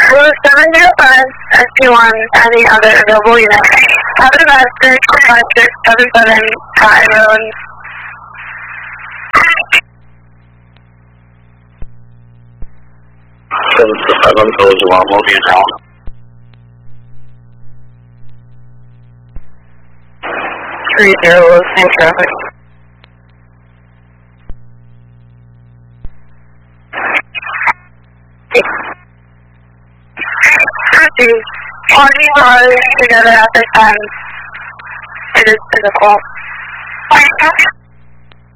Hello, 705 SC1 and the other available unit. Other master 5677 High Road. Seven goes along, will be down. Three zero, same traffic. Party cars together at this time. It is physical.